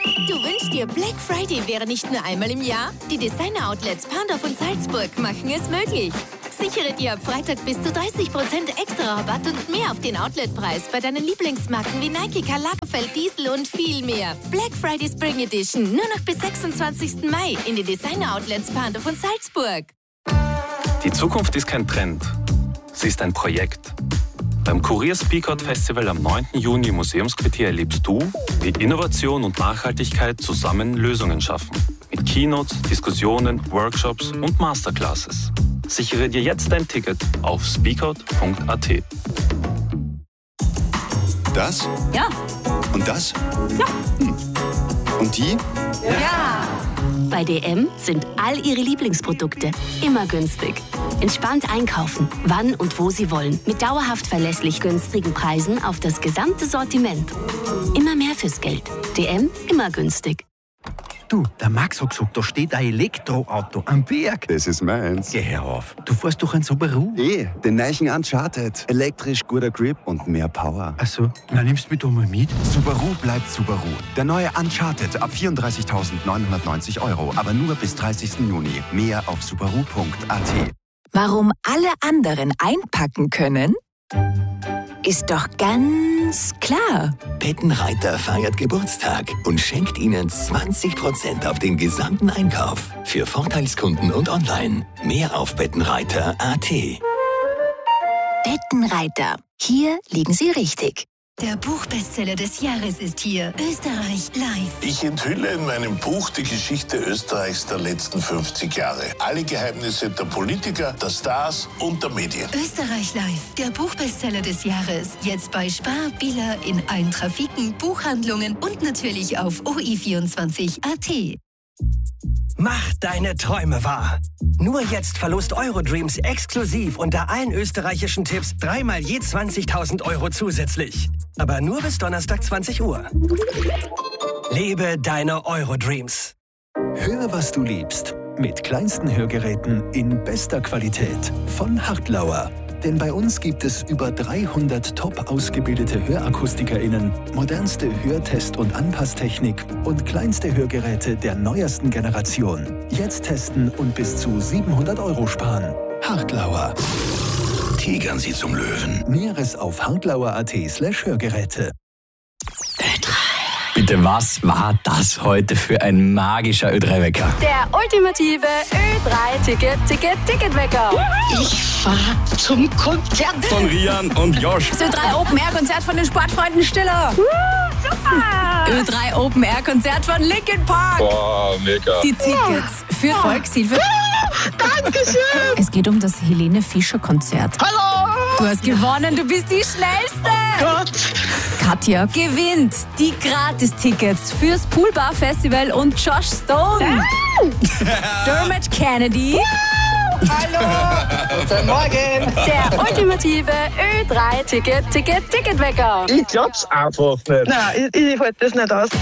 Du wünschst dir, Black Friday wäre nicht nur einmal im Jahr? Die Designer-Outlets Pandorf und Salzburg machen es möglich. Sichere dir ab Freitag bis zu 30% extra Rabatt und mehr auf den Outletpreis bei deinen Lieblingsmarken wie Nike, Karl Lagerfeld, Diesel und viel mehr. Black Friday Spring Edition nur noch bis 26. Mai in den Designer-Outlets Pandorf und Salzburg. Die Zukunft ist kein Trend, sie ist ein Projekt. Beim Kurier Speak Out Festival am 9. Juni im Museumsquartier erlebst du, wie Innovation und Nachhaltigkeit zusammen Lösungen schaffen. Mit Keynotes, Diskussionen, Workshops und Masterclasses. Sichere dir jetzt dein Ticket auf speakout.at. Das? Ja. Und das? Ja. Und die? Ja. Bei DM sind all Ihre Lieblingsprodukte immer günstig. Entspannt einkaufen, wann und wo Sie wollen. Mit dauerhaft verlässlich günstigen Preisen auf das gesamte Sortiment. Immer mehr fürs Geld. DM, immer günstig. Du, der Max hat gesagt, da steht ein Elektroauto am Berg. Das ist meins. Geh her auf. Du fährst doch ein Subaru. Den neuen Uncharted. Elektrisch, guter Grip und mehr Power. Ach so, na nimmst du mich doch mal mit. Subaru bleibt Subaru. Der neue Uncharted ab 34.990 €, aber nur bis 30. Juni. Mehr auf subaru.at. Warum alle anderen einpacken können, ist doch ganz klar. Bettenreiter feiert Geburtstag und schenkt Ihnen 20% auf den gesamten Einkauf. Für Vorteilskunden und online. Mehr auf bettenreiter.at. Bettenreiter. Hier liegen Sie richtig. Der Buchbestseller des Jahres ist hier. Österreich live. Ich enthülle in meinem Buch die Geschichte Österreichs der letzten 50 Jahre. Alle Geheimnisse der Politiker, der Stars und der Medien. Österreich live. Der Buchbestseller des Jahres. Jetzt bei Spar, Billa, in allen Trafiken, Buchhandlungen und natürlich auf OI24.at. Mach deine Träume wahr. Nur jetzt Verlust Eurodreams exklusiv unter allen österreichischen Tipps 3-mal je 20.000 € zusätzlich. Aber nur bis Donnerstag 20 Uhr. Lebe deine Eurodreams. Hör, was du liebst. Mit kleinsten Hörgeräten in bester Qualität. Von Hartlauer. Denn bei uns gibt es über 300 top ausgebildete HörakustikerInnen, modernste Hörtest- und Anpasstechnik und kleinste Hörgeräte der neuesten Generation. Jetzt testen und bis zu 700 € sparen. Hartlauer. Tigern Sie zum Löwen. Näheres auf hartlauer.at/Hörgeräte. Bitte, was war das heute für ein magischer Ö3-Wecker? Der ultimative Ö3-Ticketwecker. Ich fahr zum Konzert. Von Rian und Josh. Das Ö3 Open-Air-Konzert von den Sportfreunden Stiller. Super. Ö3 Open-Air-Konzert von Linkin Park. Boah, mega. Die Tickets für Volkshilfe. Dankeschön. Es geht um das Helene Fischer-Konzert. Hallo. Du hast gewonnen, du bist die Schnellste. Gott. Katja gewinnt die Gratis-Tickets fürs Poolbar Festival und Josh Stone. Dermot Kennedy. Hallo. Guten Morgen. Der ultimative Ö3-Ticketwecker. Ich glaub's einfach nicht. Nein, ich halte das nicht aus.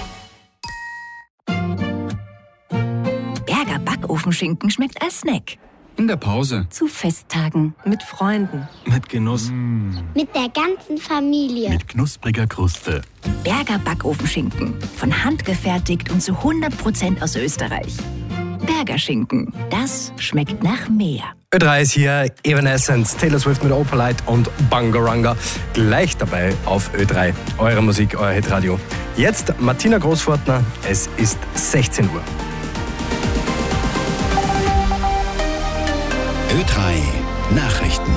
Berger Backofenschinken schmeckt als Snack. In der Pause. Zu Festtagen. Mit Freunden. Mit Genuss. Mit der ganzen Familie. Mit knuspriger Kruste. Berger Backofenschinken. Von Hand gefertigt und zu 100% aus Österreich. Berger Schinken. Das schmeckt nach mehr. Ö3 ist hier, Evanescence, Taylor Swift mit Opalite und Bangaranga. Gleich dabei auf Ö3. Eure Musik, euer Hitradio. Jetzt Martina Großfortner. Es ist 16 Uhr. Ö3 Nachrichten.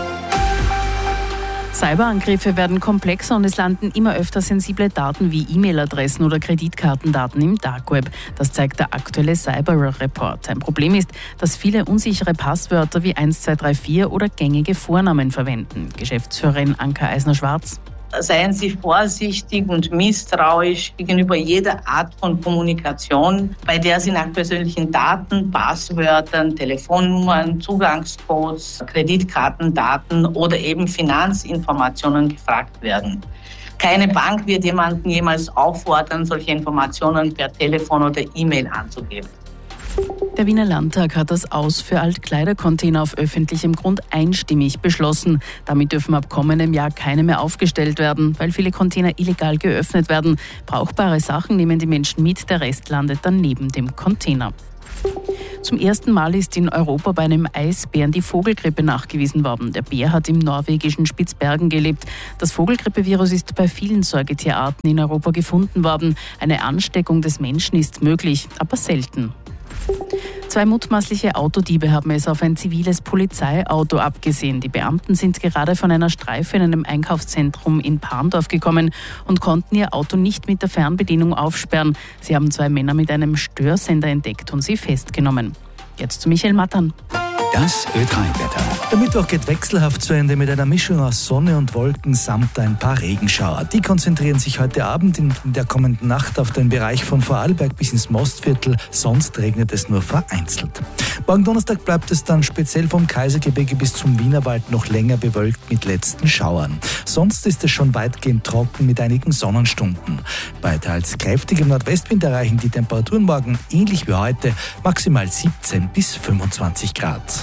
Cyberangriffe werden komplexer und es landen immer öfter sensible Daten wie E-Mail-Adressen oder Kreditkartendaten im Dark Web. Das zeigt der aktuelle Cyber-Report. Ein Problem ist, dass viele unsichere Passwörter wie 1234 oder gängige Vornamen verwenden. Geschäftsführerin Anka Eisner-Schwarz. Seien Sie vorsichtig und misstrauisch gegenüber jeder Art von Kommunikation, bei der Sie nach persönlichen Daten, Passwörtern, Telefonnummern, Zugangscodes, Kreditkartendaten oder eben Finanzinformationen gefragt werden. Keine Bank wird jemanden jemals auffordern, solche Informationen per Telefon oder E-Mail anzugeben. Der Wiener Landtag hat das Aus für Altkleidercontainer auf öffentlichem Grund einstimmig beschlossen. Damit dürfen ab kommendem Jahr keine mehr aufgestellt werden, weil viele Container illegal geöffnet werden. Brauchbare Sachen nehmen die Menschen mit, der Rest landet dann neben dem Container. Zum ersten Mal ist in Europa bei einem Eisbären die Vogelgrippe nachgewiesen worden. Der Bär hat im norwegischen Spitzbergen gelebt. Das Vogelgrippevirus ist bei vielen Säugetierarten in Europa gefunden worden. Eine Ansteckung des Menschen ist möglich, aber selten. 2 mutmaßliche Autodiebe haben es auf ein ziviles Polizeiauto abgesehen. Die Beamten sind gerade von einer Streife in einem Einkaufszentrum in Parndorf gekommen und konnten ihr Auto nicht mit der Fernbedienung aufsperren. Sie haben 2 Männer mit einem Störsender entdeckt und sie festgenommen. Jetzt zu Michael Mattern. Das Ö3-Wetter. Der Mittwoch geht wechselhaft zu Ende mit einer Mischung aus Sonne und Wolken samt ein paar Regenschauer. Die konzentrieren sich heute Abend in der kommenden Nacht auf den Bereich von Vorarlberg bis ins Mostviertel. Sonst regnet es nur vereinzelt. Morgen Donnerstag bleibt es dann speziell vom Kaisergebirge bis zum Wienerwald noch länger bewölkt mit letzten Schauern. Sonst ist es schon weitgehend trocken mit einigen Sonnenstunden. Bei teils kräftigem Nordwestwind erreichen die Temperaturen morgen ähnlich wie heute maximal 17 bis 25 Grad.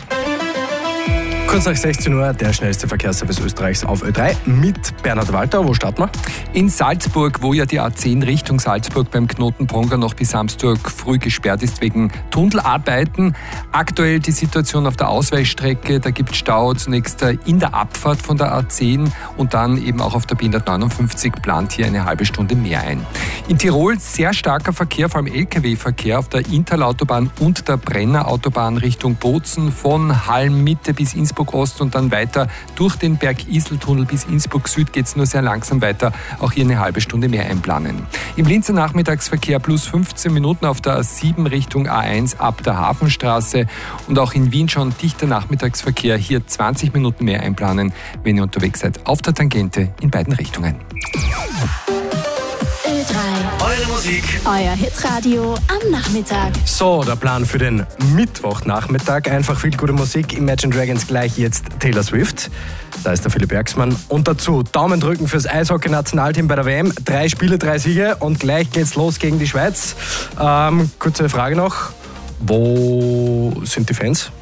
Kurz nach 16 Uhr der schnellste Verkehrsservice Österreichs auf Ö3 mit Bernhard Walter. Wo starten wir? In Salzburg, wo ja die A10 Richtung Salzburg beim Knoten Ponga noch bis Samstag früh gesperrt ist wegen Tunnelarbeiten. Aktuell die Situation auf der Ausweichstrecke. Da gibt es Stau zunächst in der Abfahrt von der A10 und dann eben auch auf der B159 plant hier eine halbe Stunde mehr ein. In Tirol sehr starker Verkehr, vor allem Lkw-Verkehr auf der Inntal-Autobahn und der Brenner-Autobahn Richtung Bozen von Hallm-Mitte bis Innsbruck Ost und dann weiter durch den Berg-Isel-Tunnel bis Innsbruck Süd geht es nur sehr langsam weiter. Auch hier eine halbe Stunde mehr einplanen. Im Linzer Nachmittagsverkehr plus 15 Minuten auf der A7 Richtung A1 ab der Hafenstraße und auch in Wien schon dichter Nachmittagsverkehr. Hier 20 Minuten mehr einplanen, wenn ihr unterwegs seid auf der Tangente in beiden Richtungen. Eure Musik, euer Hitradio am Nachmittag. So, der Plan für den Mittwochnachmittag. Einfach viel gute Musik. Imagine Dragons gleich jetzt Taylor Swift. Da ist der Philipp Bergsmann. Und dazu Daumen drücken fürs Eishockey-Nationalteam bei der WM. 3 Spiele, 3 Siege und gleich geht's los gegen die Schweiz. Kurze Frage noch. Wo sind die Fans?